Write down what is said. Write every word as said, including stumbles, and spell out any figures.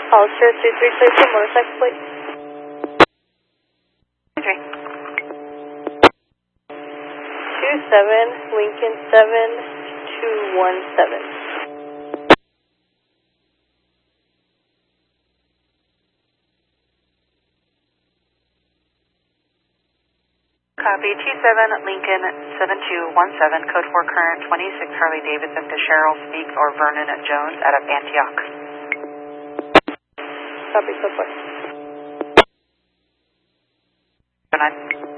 Hollister two three three two, motorcycle plate. Okay. two seven, Lincoln seven two one seven. Copy, two seven, Lincoln seven two one seven, code four current, twenty-six Harley Davidson to Cheryl Speaks or Vernon Jones out of Antioch. Copy, so far. Good night.